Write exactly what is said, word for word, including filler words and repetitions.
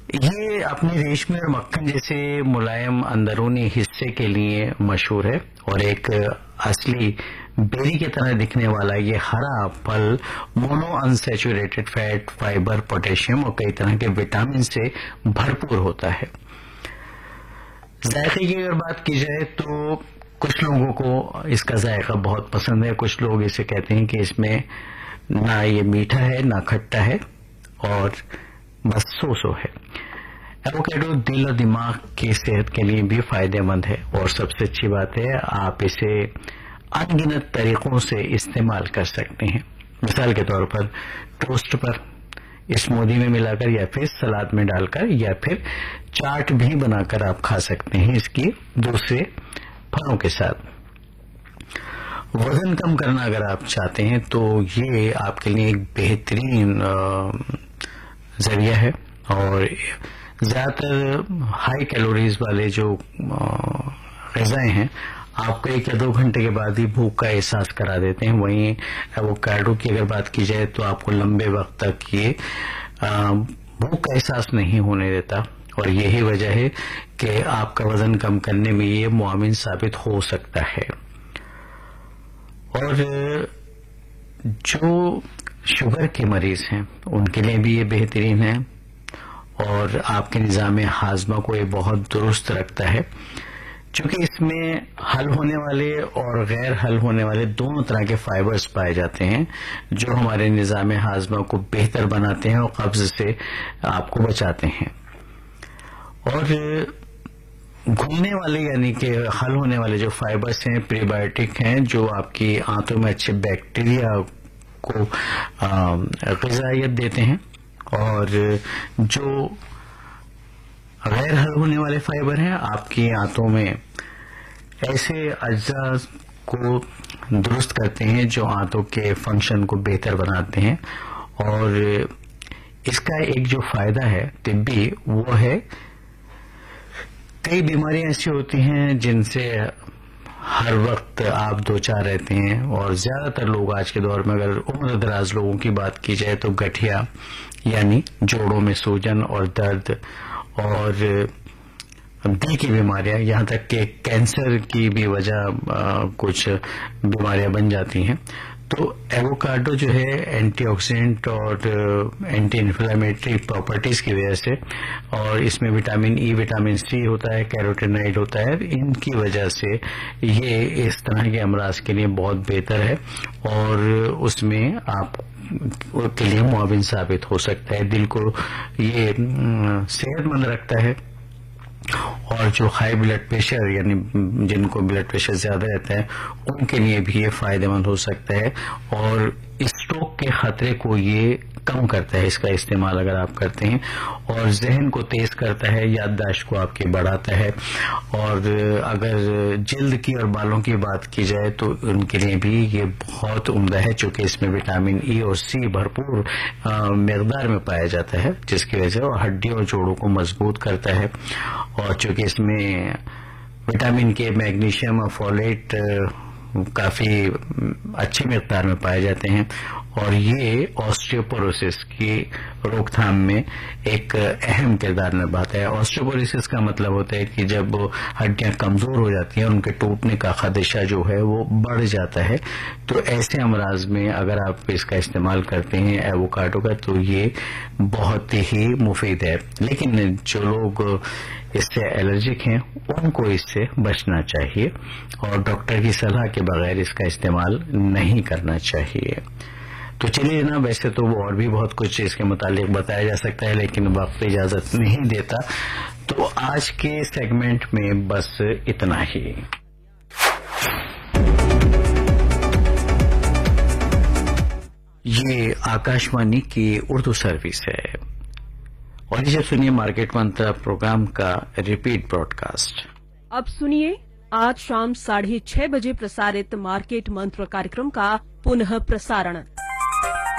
یہ اپنے ریشمی اور مکھن جیسے ملائم اندرونی حصے کے لیے مشہور ہے اور ایک اصلی بیری کی طرح دکھنے والا یہ ہرا پھل mono unsaturated fat, fibre, potassium اور کئی طرح کے وٹامن سے بھرپور ہوتا ہے۔ ذائقے کی اگر بات کی جائے تو کچھ لوگوں کو اس کا ذائقہ بہت پسند ہے، کچھ لوگ اسے کہتے ہیں کہ اس میں نہ یہ میٹھا ہے نہ کھٹا ہے اور بس سو سو ہے۔ ایووکیڈو دل اور دماغ کی صحت کے لیے بھی فائدہ مند ہے اور سب سے اچھی بات ہے آپ اسے ان گنت طریقوں سے استعمال کر سکتے ہیں، مثال کے طور پر ٹوسٹ پر، اسمودی میں ملا کر، یا پھر سلاد میں ڈال کر، یا پھر چاٹ بھی بنا کر آپ کھا سکتے ہیں اس کی دوسرے پھلوں کے ساتھ۔ وزن کم کرنا اگر آپ چاہتے ہیں تو یہ آپ کے لیے ایک بہترین ذریعہ ہے اور زیادہ تر ہائی کیلوریز والے جو غذائیں ہیں آپ کو ایک یا دو گھنٹے کے بعد ہی بھوک کا احساس کرا دیتے ہیں، وہیں ایووکیڈو کی اگر بات کی جائے تو آپ کو لمبے وقت تک یہ بھوک کا احساس نہیں ہونے دیتا اور یہی وجہ ہے کہ آپ کا وزن کم کرنے میں یہ معاون ثابت ہو سکتا ہے۔ اور جو شوگر کے مریض ہیں ان کے لیے بھی یہ بہترین ہے اور آپ کے نظام ہاضمہ کو یہ بہت درست رکھتا ہے، چونکہ اس میں حل ہونے والے اور غیر حل ہونے والے دونوں طرح کے فائبرز پائے جاتے ہیں جو ہمارے نظام ہاضمہ کو بہتر بناتے ہیں اور قبض سے آپ کو بچاتے ہیں۔ اور گھلنے والے یعنی کہ حل ہونے والے جو فائبرز ہیں پری بایوٹک ہیں جو آپ کی آنتوں میں اچھے بیکٹیریا کو غذائیت دیتے ہیں، اور جو غیر حل ہونے والے فائبر ہیں آپ کی آنتوں میں ایسے اجزاء کو درست کرتے ہیں جو آنتوں کے فنکشن کو بہتر بناتے ہیں۔ اور اس کا ایک جو فائدہ ہے طبی وہ ہے کئی بیماریاں ایسی ہوتی ہیں جن سے ہر وقت آپ دو چار رہتے ہیں اور زیادہ تر لوگ آج کے دور میں اگر عمر دراز لوگوں کی بات کی جائے تو گٹھیا یعنی جوڑوں میں سوجن اور درد اور دل کی بیماریاں، یہاں تک کہ کینسر کی بھی وجہ کچھ بیماریاں بن جاتی ہیں۔ تو ایووکیڈو جو ہے اینٹی آکسیڈنٹ اور اینٹی انفلیمیٹری پراپرٹیز کی وجہ سے، اور اس میں وٹامن ای، وٹامن سی ہوتا ہے، کیروٹینائڈ ہوتا ہے، ان کی وجہ سے یہ اس طرح کے امراض کے لیے بہت بہتر ہے اور اس میں آپ کے لیے معاون ثابت ہو سکتا ہے۔ دل کو یہ صحت مند رکھتا ہے اور جو ہائی بلڈ پریشر یعنی جن کو بلڈ پریشر زیادہ رہتا ہے ان کے لیے بھی یہ فائدہ مند ہو سکتا ہے اور اسٹروک کے خطرے کو یہ کم کرتا ہے اس کا استعمال اگر آپ کرتے ہیں، اور ذہن کو تیز کرتا ہے، یادداشت کو آپ کی بڑھاتا ہے۔ اور اگر جلد کی اور بالوں کی بات کی جائے تو ان کے لیے بھی یہ بہت عمدہ ہے چونکہ اس میں وٹامن ای اور سی بھرپور مقدار میں پایا جاتا ہے جس کی وجہ سے وہ ہڈیوں اور جوڑوں کو مضبوط کرتا ہے، اور چونکہ اس میں وٹامن کے، میگنیشیم اور فولیٹ کافی اچھی مقدار میں پائے جاتے ہیں اور یہ آسٹیوپوروسس کی روک تھام میں ایک اہم کردار نبھاتا ہے۔ آسٹیوپوروسس کا مطلب ہوتا ہے کہ جب ہڈیاں کمزور ہو جاتی ہیں ان کے ٹوٹنے کا خدشہ جو ہے وہ بڑھ جاتا ہے، تو ایسے امراض میں اگر آپ اس کا استعمال کرتے ہیں ایووکیڈو کا تو یہ بہت ہی مفید ہے، لیکن جو لوگ اس سے الرجک ہیں ان کو اس سے بچنا چاہیے اور ڈاکٹر کی صلاح کے بغیر اس کا استعمال نہیں کرنا چاہیے۔ تو چلیے جناب، ویسے تو وہ اور بھی بہت کچھ اس کے متعلق بتایا جا سکتا ہے لیکن وقت اجازت نہیں دیتا، تو آج کے سیگمنٹ میں بس اتنا ہی۔ یہ آکاش وانی کی اردو سروس ہے اور اسے سنیے مارکیٹ منترا پروگرام کا ریپیٹ براڈ کاسٹ۔ اب سنیے آج شام ساڑھے چھ بجے प्रसारित मार्केट मंत्र कार्यक्रम का पुनः प्रसारण।